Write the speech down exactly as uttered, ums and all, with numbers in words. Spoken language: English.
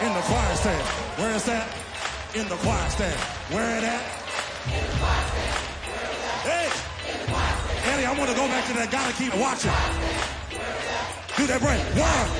In the choir stand. Where is that? In the choir stand. Where it at? In the choir stand. Where is that? Hey! In the choir stand. Eddie, I want to go back to that. Gotta keep watching. Do that break. One.